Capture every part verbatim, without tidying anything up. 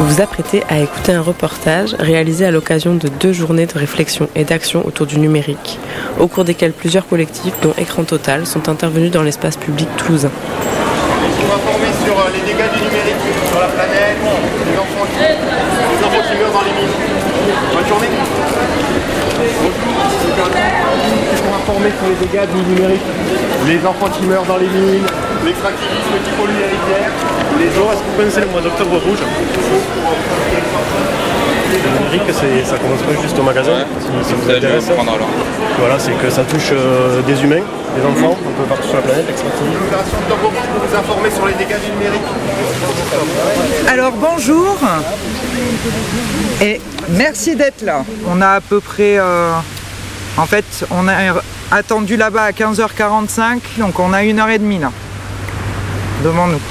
Vous vous apprêtez à écouter un reportage réalisé à l'occasion de deux journées de réflexion et d'action autour du numérique, au cours desquelles plusieurs collectifs, dont Écran Total, sont intervenus dans l'espace public toulousain. Pour informer sur les dégâts du numérique sur la planète, les enfants qui, les enfants qui meurent dans les mines. Bonne journée. Pour informer sur les dégâts du numérique, les enfants qui meurent dans les mines, l'extractivisme qui pollue les rivières. Les gens, est-ce que vous connaissez le mois d'octobre rouge? Le numérique, c'est, ça commence pas juste au magasin. Ouais, si, si vous allez le prendre alors. Voilà, c'est que ça touche euh, des humains, des enfants, un peu partout sur la planète, l'extractivisme. L'opération Octobre Rouge pour vous informer sur les dégâts du numérique. Alors bonjour et merci d'être là. On a à peu près, euh, en fait, on a attendu là-bas à quinze heures quarante-cinq, donc on a une heure et demie là, devant nous.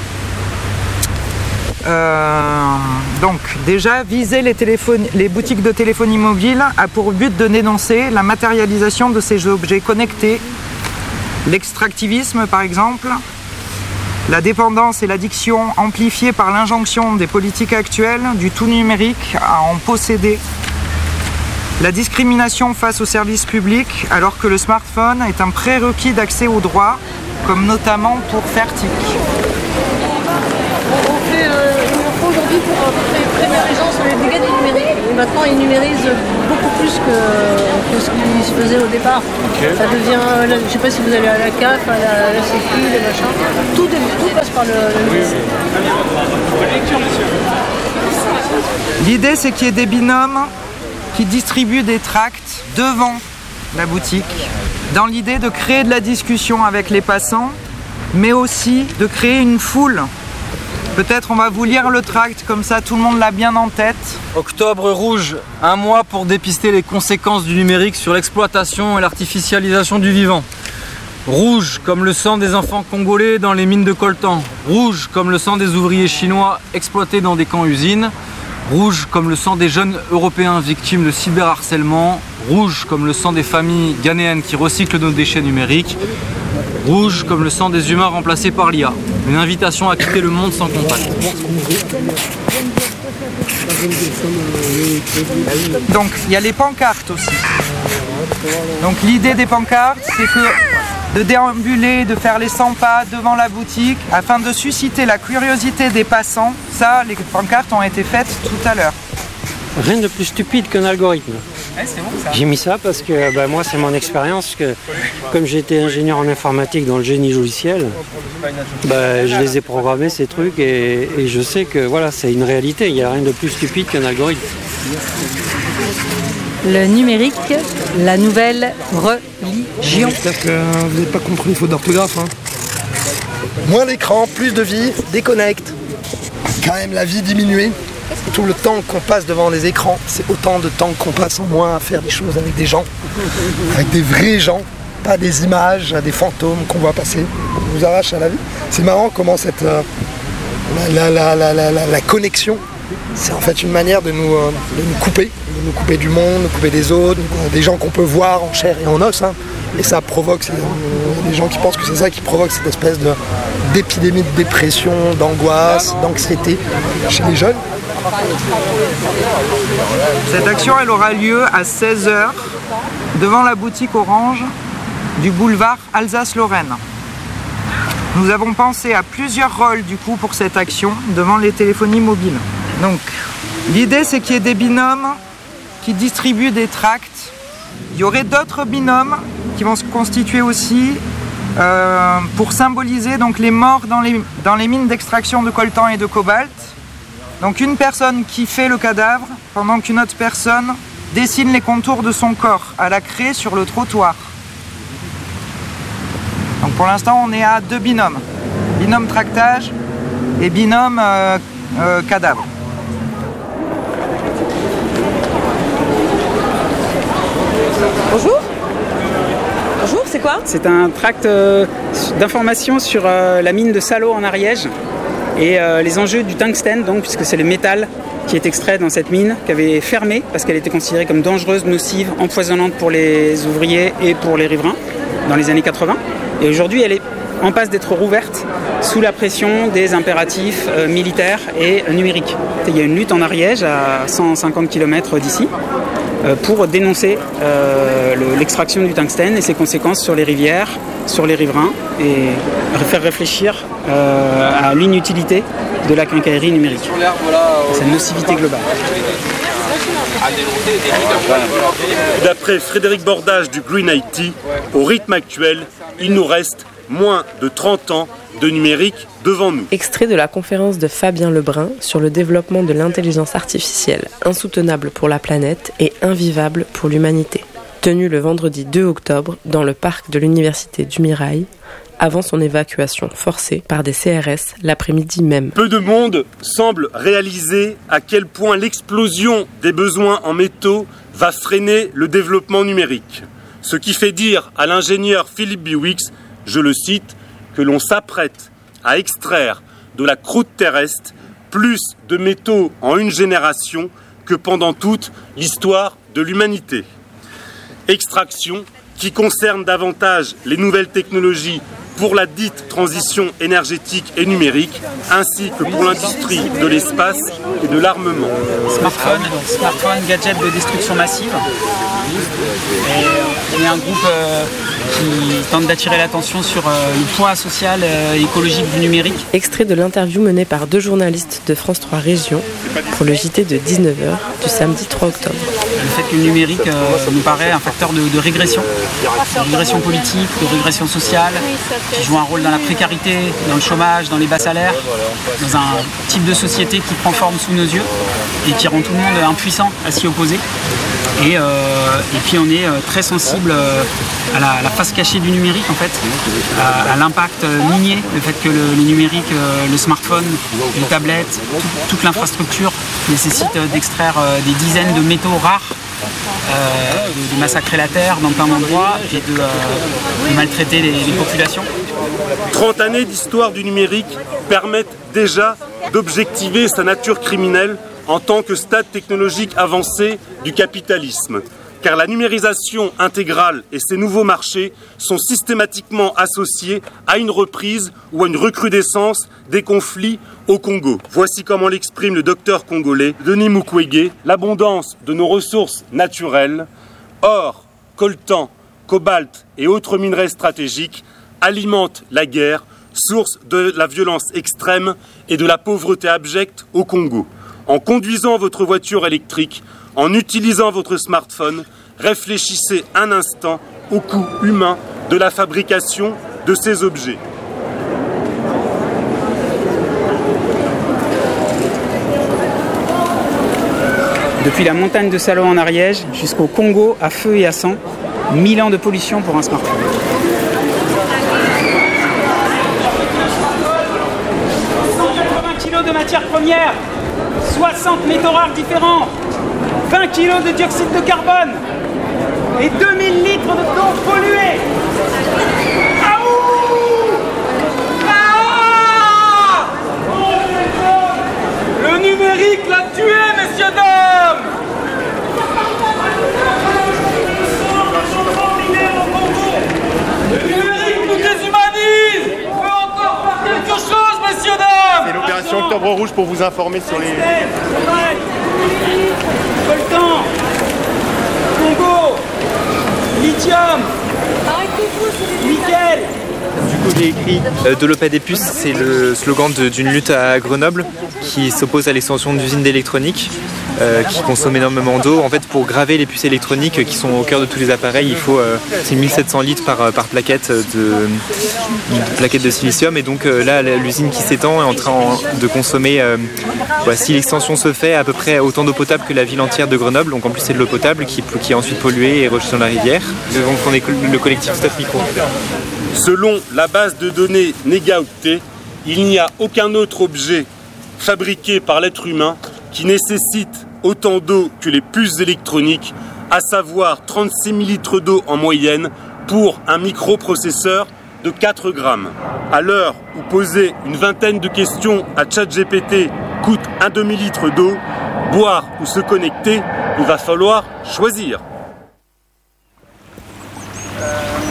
Euh, donc déjà, viser les, téléphones, les boutiques de téléphonie mobile a pour but de dénoncer la matérialisation de ces objets connectés, l'extractivisme par exemple, la dépendance et l'addiction amplifiées par l'injonction des politiques actuelles du tout numérique à en posséder, la discrimination face aux services publics alors que le smartphone est un prérequis d'accès aux droits, comme notamment pour faire T I C. On fait euh, une info aujourd'hui pour prévenir les gens sur les dégâts du numérique. Et maintenant, ils numérisent beaucoup plus que, que ce qui se faisait au départ. Okay. Ça devient, je ne sais pas si vous allez à la C A F, à la, la Sécu, les machins. Tout, tout passe par le, le numérique. L'idée, c'est qu'il y ait des binômes qui distribuent des tracts devant la boutique, dans l'idée de créer de la discussion avec les passants, mais aussi de créer une foule. Peut-être on va vous lire le tract, comme ça tout le monde l'a bien en tête. Octobre rouge, un mois pour dépister les conséquences du numérique sur l'exploitation et l'artificialisation du vivant. Rouge comme le sang des enfants congolais dans les mines de coltan. Rouge comme le sang des ouvriers chinois exploités dans des camps-usines. Rouge comme le sang des jeunes européens victimes de cyberharcèlement. Rouge comme le sang des familles ghanéennes qui recyclent nos déchets numériques. Rouge comme le sang des humains remplacés par l'I A. Une invitation à quitter le monde sans contact. Donc il y a les pancartes aussi. Donc l'idée des pancartes, c'est que de déambuler, de faire les cent pas devant la boutique afin de susciter la curiosité des passants. Ça, les pancartes ont été faites tout à l'heure. Rien de plus stupide qu'un algorithme. Ouais, c'est bon, ça. J'ai mis ça parce que bah, moi c'est mon expérience, que comme j'ai été ingénieur en informatique dans le génie logiciel, bah, je les ai programmés ces trucs et, et je sais que voilà, c'est une réalité, il n'y a rien de plus stupide qu'un algorithme. Le numérique, la nouvelle religion. J'espère que vous n'avez pas compris les fautes d'orthographe. Hein. Moins d'écran, plus de vie, déconnecte. Quand même la vie diminuée. Tout le temps qu'on passe devant les écrans, c'est autant de temps qu'on passe en moins à faire des choses avec des gens, avec des vrais gens, pas des images, des fantômes qu'on voit passer, on nous arrache à la vie. C'est marrant comment cette, euh, la, la, la, la, la, la connexion, c'est en fait une manière de nous, euh, de nous couper, de nous couper du monde, de nous couper des autres, des gens qu'on peut voir en chair et en os. Hein. Et ça provoque, euh, des gens qui pensent que c'est ça qui provoque cette espèce de, d'épidémie de dépression, d'angoisse, d'anxiété chez les jeunes. Cette action, elle aura lieu à seize heures devant la boutique Orange du boulevard Alsace-Lorraine. Nous avons pensé à plusieurs rôles du coup pour cette action devant les téléphonies mobiles. Donc, l'idée c'est qu'il y ait des binômes qui distribuent des tracts. Il y aurait d'autres binômes qui vont se constituer aussi euh, pour symboliser donc, les morts dans les, dans les mines d'extraction de coltan et de cobalt. Donc une personne qui fait le cadavre pendant qu'une autre personne dessine les contours de son corps à la craie sur le trottoir. Donc pour l'instant on est à deux binômes. Binôme tractage et binôme euh, euh, cadavre. Bonjour. Bonjour, c'est quoi? C'est un tract euh, d'information sur euh, la mine de Salo en Ariège. Et euh, les enjeux du tungstène, donc, puisque c'est le métal qui est extrait dans cette mine, qui avait fermé parce qu'elle était considérée comme dangereuse, nocive, empoisonnante pour les ouvriers et pour les riverains dans les années quatre-vingts. Et aujourd'hui, elle est en passe d'être rouverte sous la pression des impératifs euh, militaires et euh, numériques. Il y a une lutte en Ariège, à cent cinquante kilomètres d'ici, euh, pour dénoncer euh, le, l'extraction du tungstène et ses conséquences sur les rivières, sur les riverains, et faire réfléchir euh, à l'inutilité de la quincaillerie numérique, sa nocivité globale. D'après Frédéric Bordage du Green I T, au rythme actuel, il nous reste moins de trente ans de numérique devant nous. Extrait de la conférence de Fabien Lebrun sur le développement de l'intelligence artificielle, insoutenable pour la planète et invivable pour l'humanité. Tenue le vendredi deux octobre dans le parc de l'Université du Mirail, avant son évacuation forcée par des C R S l'après-midi même. Peu de monde semble réaliser à quel point l'explosion des besoins en métaux va freiner le développement numérique. Ce qui fait dire à l'ingénieur Philippe Biwix, je le cite, que l'on s'apprête à extraire de la croûte terrestre plus de métaux en une génération que pendant toute l'histoire de l'humanité. Extraction qui concerne davantage les nouvelles technologies pour la dite transition énergétique et numérique, ainsi que pour l'industrie de l'espace et de l'armement. Smartphone, smartphone, gadget de destruction massive. Et on est un groupe euh, qui tente d'attirer l'attention sur euh, le poids social et écologique du numérique. Extrait de l'interview menée par deux journalistes de France trois Régions pour le J T de dix-neuf heures du samedi trois octobre. Le fait que le numérique euh, nous paraît un facteur de, de régression, de régression politique, de régression sociale, qui joue un rôle dans la précarité, dans le chômage, dans les bas salaires, dans un type de société qui prend forme sous nos yeux et qui rend tout le monde impuissant à s'y opposer. Et, euh, et puis on est euh, très sensible euh, à, la, à la face cachée du numérique en fait, à, à l'impact euh, minier, le fait que le, le numérique, euh, le smartphone, les tablettes, tout, toute l'infrastructure nécessite euh, d'extraire euh, des dizaines de métaux rares, euh, de, de massacrer la terre dans plein d'endroits et de, euh, de maltraiter les, les populations. trente années d'histoire du numérique permettent déjà d'objectiver sa nature criminelle en tant que stade technologique avancé du capitalisme. Car la numérisation intégrale et ses nouveaux marchés sont systématiquement associés à une reprise ou à une recrudescence des conflits au Congo. Voici comment l'exprime le docteur congolais Denis Mukwege: l'abondance de nos ressources naturelles, or, coltan, cobalt et autres minerais stratégiques, alimente la guerre, source de la violence extrême et de la pauvreté abjecte au Congo. En conduisant votre voiture électrique, en utilisant votre smartphone, réfléchissez un instant au coût humain de la fabrication de ces objets. Depuis la montagne de Salo en Ariège jusqu'au Congo à feu et à sang, mille ans de pollution pour un smartphone. cent quatre-vingts kilos de matières premières, soixante métaux rares différents, vingt kilos de dioxyde de carbone et deux mille litres de d'eau polluée. Ah! Le numérique l'a tué, messieurs, dames. Le numérique nous déshumanise. On peut encore faire quelque chose, messieurs, dames. C'est l'opération Octobre Rouge pour vous informer sur les... Coltan, Congo, lithium, nickel. Du coup, j'ai écrit euh, de l'O P A des puces, c'est le slogan de, d'une lutte à Grenoble qui s'oppose à l'extension d'usines d'électronique euh, qui consomment énormément d'eau. En fait, pour graver les puces électroniques qui sont au cœur de tous les appareils, il faut euh, c'est mille sept cents litres par, par plaquette de, de plaquette de silicium. Et donc euh, là, l'usine qui s'étend est en train de consommer, euh, ouais, si l'extension se fait, à peu près autant d'eau potable que la ville entière de Grenoble. Donc en plus, c'est de l'eau potable qui, qui est ensuite polluée et rejetée dans la rivière. Donc on est le collectif Stop Micro. Selon la base de données Negaopté, il n'y a aucun autre objet fabriqué par l'être humain qui nécessite autant d'eau que les puces électroniques, à savoir trente-six millilitres d'eau en moyenne pour un microprocesseur de quatre grammes. À l'heure où poser une vingtaine de questions à ChatGPT coûte un demi-litre d'eau, boire ou se connecter, il va falloir choisir.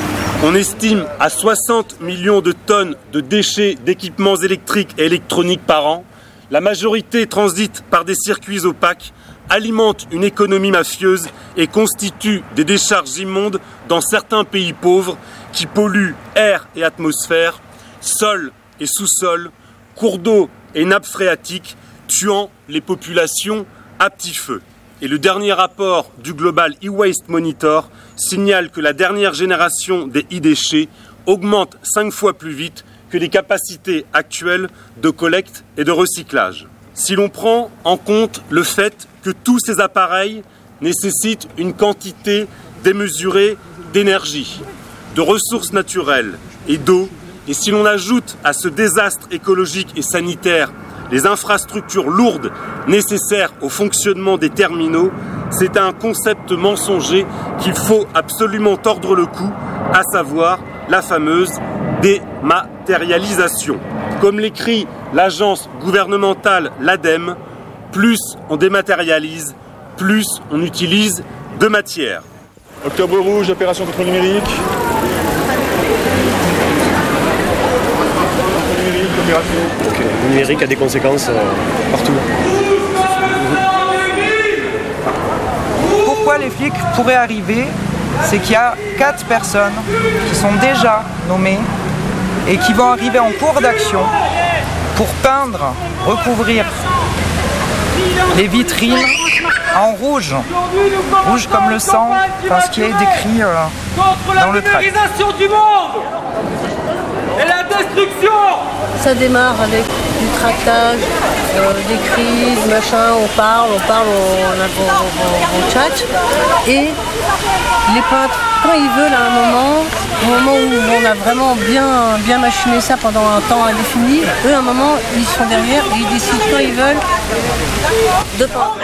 On estime à soixante millions de tonnes de déchets d'équipements électriques et électroniques par an. La majorité transite par des circuits opaques, alimente une économie mafieuse et constitue des décharges immondes dans certains pays pauvres qui polluent air et atmosphère, sol et sous-sol, cours d'eau et nappes phréatiques, tuant les populations à petit feu. Et le dernier rapport du Global E-Waste Monitor signale que la dernière génération des e-déchets augmente cinq fois plus vite que les capacités actuelles de collecte et de recyclage. Si l'on prend en compte le fait que tous ces appareils nécessitent une quantité démesurée d'énergie, de ressources naturelles et d'eau, et si l'on ajoute à ce désastre écologique et sanitaire les infrastructures lourdes nécessaires au fonctionnement des terminaux, c'est un concept mensonger qu'il faut absolument tordre le cou, à savoir la fameuse dématérialisation. Comme l'écrit l'agence gouvernementale l'ADEME, plus on dématérialise, plus on utilise de matière. Octobre rouge, opération contrôle numérique. Okay. Le numérique a des conséquences euh, partout. Pourquoi les flics pourraient arriver? C'est qu'il y a quatre personnes qui sont déjà nommées et qui vont arriver en cours d'action pour peindre, recouvrir les vitrines en rouge, rouge comme le sang, enfin ce qui est décrit euh, dans le tract. Du monde et la destruction. Ça démarre avec du tractage, euh, des crises, machin, on parle, on parle, on, on, on, on chat. Et les peintres, quand ils veulent à un moment, au moment où on a vraiment bien, bien machiné ça pendant un temps indéfini, eux à un moment ils sont derrière et ils décident quand ils veulent de peindre.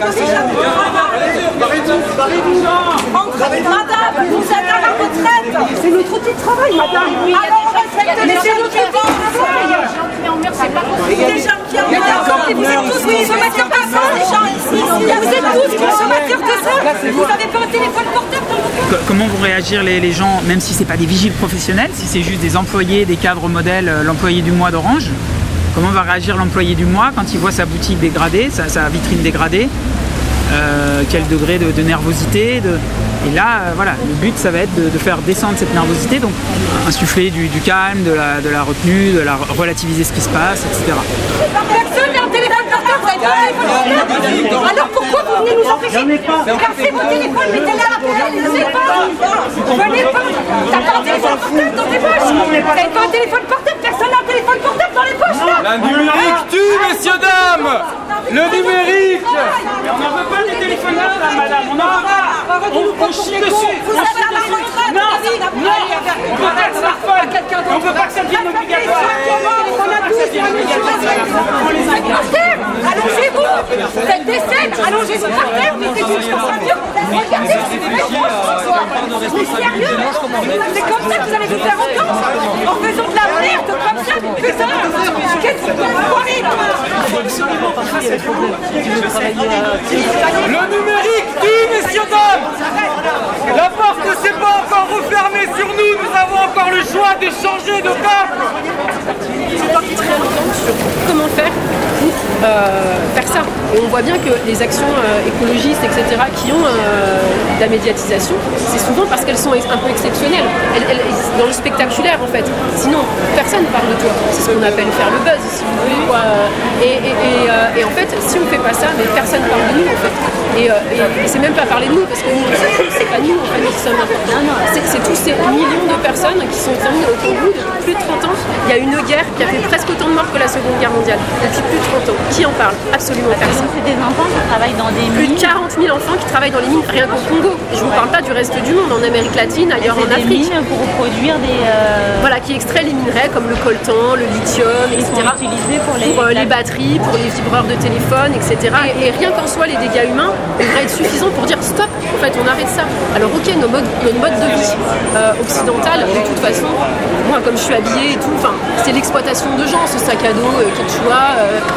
Madame, vous êtes à la retraite. C'est notre outil de travail, madame. Alors on respecte les gens qui travaillent. Des gens qui en meurent. Vous êtes tous consommateurs de ça, les gens ici. Vous êtes tous consommateurs de ça. Vous n'avez pas un téléphone portable dans vos poches. Comment vont réagir les, les gens, même si ce n'est pas des vigiles professionnels, si c'est juste des employés, des cadres modèles, euh, l'employé du mois d'Orange? Comment va réagir l'employé du mois quand il voit sa boutique dégradée, sa, sa vitrine dégradée? Euh, quel degré de, de nervosité de... Et là, euh, voilà, le but, ça va être de, de faire descendre cette nervosité, donc insuffler du, du calme, de la, de la retenue, de la relativiser ce qui se passe, et cetera. Personne n'a un téléphone portable, vous avez pas un téléphone portable. Alors pourquoi vous venez nous empêcher? Cassez vos téléphones, mettez-les à la poubelle, ne les pas. Venez pas. T'as pas un téléphone portable dans tes poches? T'as pas un téléphone portable? Personne n'a un téléphone portable dans les poches là. La numérique tue, messieurs, dames. Le numérique. On n'en veut pas des téléphones là, madame, on en a marre. On chie dessus. Vous êtes à la retraite. Non, non, on veut pas de smartphone. On veut pas que ça devienne obligatoire. On veut pas que ça devienne obligatoire. Allongez-vous. Faites des scènes. Allongez-vous par terre. Mettez du sur la mur. Regardez, c'est très Mais sérieux, c'est comme ça que vous allez vous faire entendre. En faisant de la merde comme ça. Putain, qu'est-ce que vous faites? Le numérique tue, messieurs, dames. La porte ne s'est pas encore refermée sur nous. Nous avons encore le choix de changer de cap. C'est pas très longtemps sur comment faire pour euh, faire ça. Et on voit bien que les actions euh, écologistes, et cetera, qui ont euh, de la médiatisation, c'est souvent parce qu'elles sont un peu exceptionnelles. Elles, elles, dans le spectaculaire, en fait. Sinon, personne ne parle de toi. C'est ce qu'on appelle faire le buzz, si vous voulez. Quoi. Et, et, et, euh, et en fait, si on fait pas ça, mais personne ne parle de nous, en fait. Et, euh, et, et c'est même pas parler de nous, parce que nous, c'est pas nous, en fait, qui sommes importants. C'est tous ces millions de personnes qui sont mis au bout depuis plus de trente ans. Il y a une guerre qui a fait presque autant de morts que la Seconde Guerre mondiale. Depuis plus de trente ans. Qui en parle? Absolument personne. C'est des enfants qui travaillent dans des plus mines. Plus de quarante mille enfants qui travaillent dans les mines, rien qu'au Congo. Et je vous parle pas du reste du monde, en Amérique latine, ailleurs en Afrique. Des mines pour produire des... Euh... Voilà, qui extraient les minerais comme le coltan, le lithium, et cetera. Qui sont utilisés pour les... Pour euh, les batteries, pour les vibreurs de téléphone, et cetera. Et, et rien qu'en soi, les dégâts humains devraient être suffisants pour dire stop, en fait, on arrête ça. Alors ok, nos modes, notre mode de vie euh, occidental, de toute façon, moi comme je suis habillée et tout, enfin, c'est l'exploitation de gens, ce sac à dos, euh, quechua, euh, fabriqué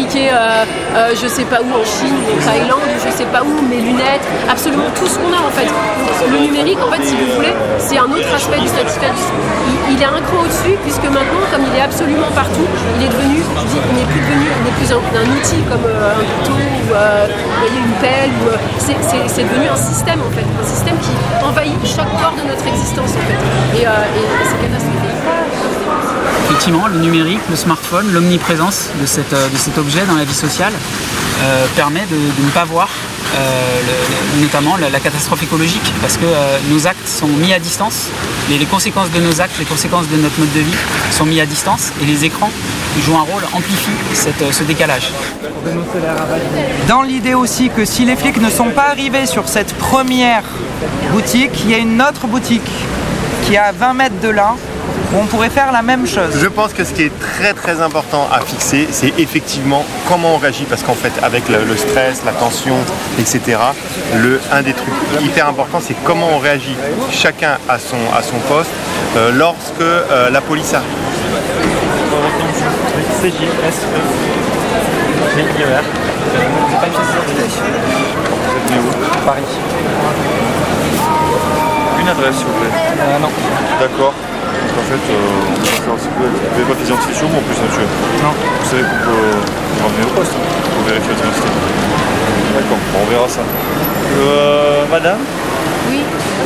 fabriquées euh, euh, je sais pas où, en Chine, en Thaïlande, je sais pas où, mes lunettes, absolument tout ce qu'on a en fait. Le numérique, en fait, si vous voulez, c'est un autre aspect du statut qualisme. Il, il est un cran au-dessus, puisque maintenant, comme il est absolument partout, il est devenu, il n'est plus devenu, il n'est plus un, un outil comme euh, un couteau ou euh, vous voyez, une pelle. Ou, euh, c'est, c'est, c'est devenu un système en fait, un système qui envahit chaque pore de notre existence en fait. Et, euh, et, et c'est catastrophique. Effectivement, le numérique, le smartphone, l'omniprésence de, cette, de cet objet dans la vie sociale euh, permet de, de ne pas voir euh, le, notamment la, la catastrophe écologique, parce que euh, nos actes sont mis à distance, et les conséquences de nos actes, les conséquences de notre mode de vie sont mis à distance, et les écrans jouent un rôle, amplifient cette, ce décalage. Dans l'idée aussi que si les flics ne sont pas arrivés sur cette première boutique, il y a une autre boutique qui est à vingt mètres de là, où on pourrait faire la même chose. Je pense que ce qui est très très important à fixer, c'est effectivement comment on réagit, parce qu'en fait avec le, le stress, la tension, et cetera, le, un des trucs hyper importants, c'est comment on réagit chacun à son, à son poste euh, lorsque euh, la police arrive. C J S E I R. C'est pas une pièce d'identité. Vous êtes où? Paris. Une adresse s'il vous plaît. Euh, non. D'accord. En fait, euh, on va savoir si vous n'avez pas d'identité sur vous en plus, monsieur. Non. Vous savez qu'on peut revenir au poste pour vérifier votre identité. D'accord, bon, on verra ça. Euh, madame? Oui.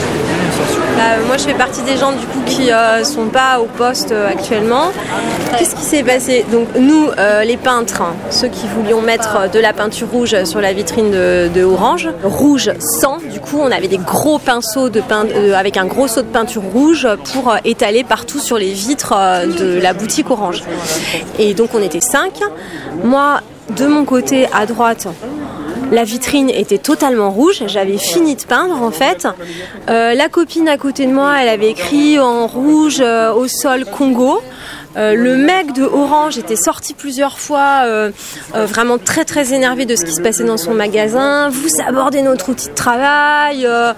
Bah, moi je fais partie des gens du coup qui euh, sont pas au poste euh, actuellement. Qu'est-ce qui s'est passé? Donc nous euh, les peintres, hein, ceux qui voulions mettre de la peinture rouge sur la vitrine de, de Orange, rouge sang, du coup on avait des gros pinceaux de peint, euh, avec un gros seau de peinture rouge pour euh, étaler partout sur les vitres euh, de la boutique Orange. Et donc on était cinq. Moi de mon côté à droite, la vitrine était totalement rouge, j'avais fini de peindre en fait. Euh, la copine à côté de moi, elle avait écrit en rouge euh, au sol Congo. Euh, le mec de Orange était sorti plusieurs fois, euh, euh, vraiment très très énervé de ce qui se passait dans son magasin. Vous sabordez notre outil de travail, euh,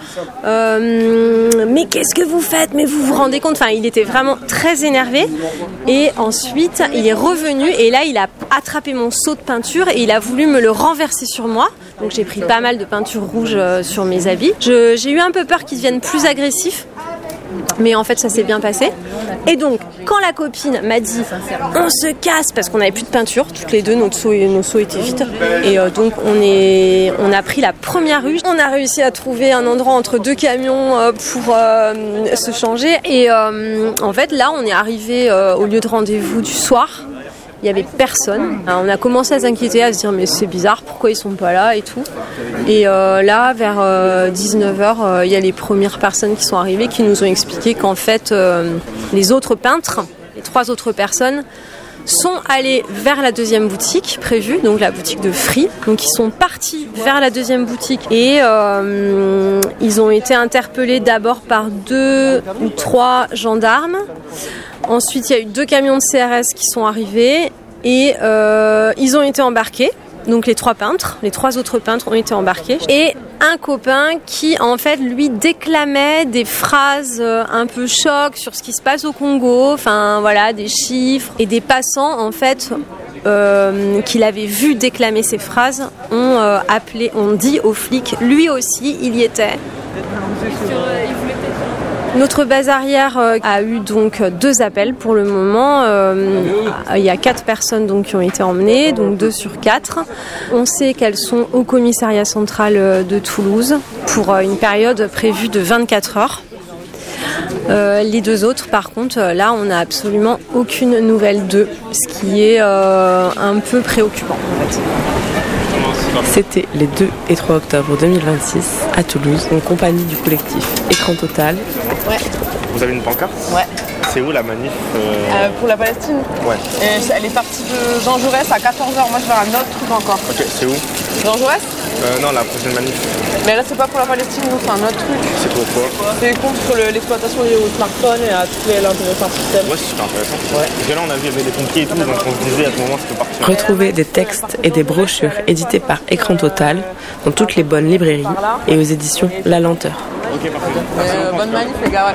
euh, mais qu'est-ce que vous faites? Mais vous vous rendez compte? Enfin, il était vraiment très énervé. Et ensuite, il est revenu et là, il a attrapé mon seau de peinture et il a voulu me le renverser sur moi. Donc j'ai pris pas mal de peinture rouge euh, sur mes habits. Je, j'ai eu un peu peur qu'il devienne plus agressif. Mais en fait ça s'est bien passé. Et donc quand la copine m'a dit on se casse parce qu'on n'avait plus de peinture, toutes les deux notre seau, nos seaux étaient vides. Et euh, donc on, est, on a pris la première rue. On a réussi à trouver un endroit entre deux camions euh, pour euh, se changer. Et euh, en fait là on est arrivé euh, au lieu de rendez-vous du soir. Il n'y avait personne. Alors, on a commencé à s'inquiéter, à se dire mais c'est bizarre, pourquoi ils sont pas là et tout. Et euh, là, vers euh, dix-neuf heures, euh, il y a les premières personnes qui sont arrivées qui nous ont expliqué qu'en fait, euh, les autres peintres, les trois autres personnes, sont allés vers la deuxième boutique prévue, donc la boutique de Free. Donc ils sont partis vers la deuxième boutique et euh, ils ont été interpellés d'abord par deux ou trois gendarmes. Ensuite, il y a eu deux camions de C R S qui sont arrivés et euh, ils ont été embarqués. Donc les trois peintres, les trois autres peintres ont été embarqués. Et un copain qui, en fait, lui déclamait des phrases un peu choc sur ce qui se passe au Congo. Enfin, voilà, des chiffres. Et des passants, en fait, euh, qu'il avait vu déclamer ces phrases, ont euh, appelé, ont dit aux flics, lui aussi, il y était. Notre base arrière euh, a eu donc deux appels pour le moment. Euh, il y a quatre personnes donc, qui ont été emmenées, donc deux sur quatre. On sait qu'elles sont au commissariat central de Toulouse pour une période prévue de vingt-quatre heures. Euh, les deux autres, par contre, là, on n'a absolument aucune nouvelle d'eux, ce qui est euh, un peu préoccupant en fait. C'était les deux et trois octobre deux mille vingt-six à Toulouse, en compagnie du collectif Écran Total. Ouais. Vous avez une pancarte? Ouais. C'est où la manif euh... Euh, Pour la Palestine? Ouais. Et elle est partie de Jean Jaurès à quatorze heures. Moi je vais à un autre truc encore. Ok, c'est où? Jean Jaurès? euh, Non, la prochaine manif. Mais là c'est pas pour la Palestine, nous c'est un autre truc. C'est pourquoi? C'est contre le, l'exploitation liée au smartphone et à tout l'intelligence artificielle. Ouais, c'est super intéressant. Ouais. Parce que là on a vu il y avait des pompiers et tout, donc on se disait à ce moment c'était parti. Retrouvez des textes et des brochures édités par Écran Total dans toutes les bonnes librairies et aux éditions La Lenteur. Ok, parfait. Euh, bonne manif les gars, ouais.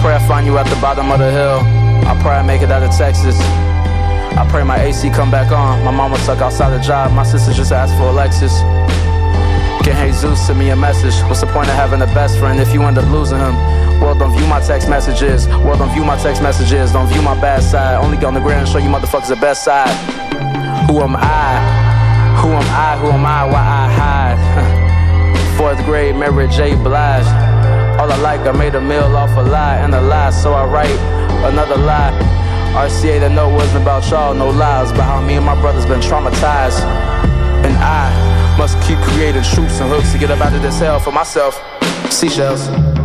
pray I find you at the bottom of the hill. I pray I make it out of Texas. I pray my A C come back on. My mama stuck outside the job. My sister just asked for a Lexus. Can Jesus send me a message? What's the point of having a best friend if you end up losing him? Well, don't view my text messages. Well, don't view my text messages. Don't view my bad side. Only go on the ground and show you motherfuckers the best side. Who am I? Who am I? Who am I? Why I hide? Fourth grade, Mary J. Blige. All I like, I made a meal off a lie and a lie, so I write another lie. R C A that know it wasn't about y'all, no lies, but how me and my brothers been traumatized. And I must keep creating troops and hooks to get up out of this hell for myself. Seashells.